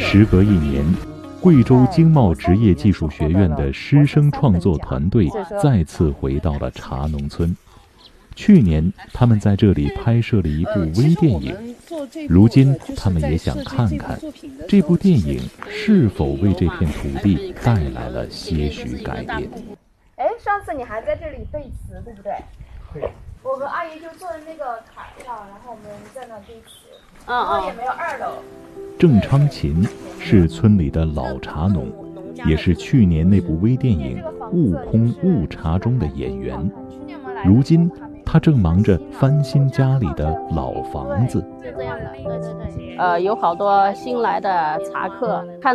时隔1年，贵州经贸职业技术学院的师生创作团队再次回到了茶农村。去年，他们在这里拍摄了一部微电影。如今，他们也想看看这部电影是否为这片土地带来了些许改变。 上次你还在这里背词，对不对？对。我和阿姨就坐在那个坎上，然后我们在那背词。然后也没有2楼。 郑昌琴是村里的老茶农，也是去年那部微电影《悟空悟茶》中的演员。如今，他正忙着翻新家里的老房子。 就这样的，对。有好多新来的茶客，看